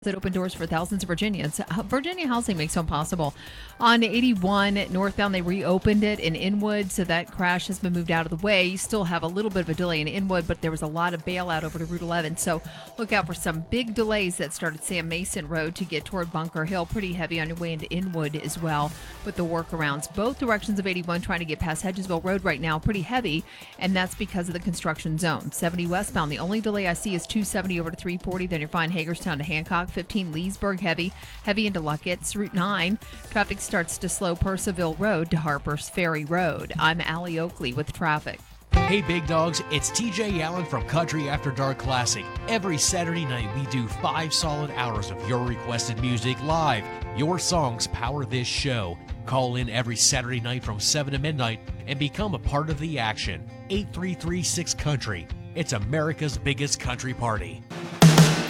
That opened doors for thousands of Virginians. Virginia Housing makes home possible. On 81 northbound, they reopened it in Inwood, so that crash has been moved out of the way. You still have a little bit of a delay in Inwood, but there was a lot of bailout over to Route 11, so look out for some big delays that started Sam Mason Road to get toward Bunker Hill. Pretty heavy on your way into Inwood as well with the workarounds. Both directions of 81 trying to get past Hedgesville Road right now, pretty heavy, and that's because of the construction zone. 70 westbound, the only delay I see is 270 over to 340, then you're fine Hagerstown to Hancock. 15 Leesburg heavy into Luckett's. Route 9 traffic starts to slow Purcellville Road to Harper's Ferry Road. I'm Allie Oakley with traffic. Hey big dogs, it's TJ Allen from Country After Dark Classic. Every Saturday night we do 5 solid hours of your requested music live. Your songs power this show. Call in every Saturday night from 7 to midnight and become a part of the action. 8336 Country. It's America's biggest country party.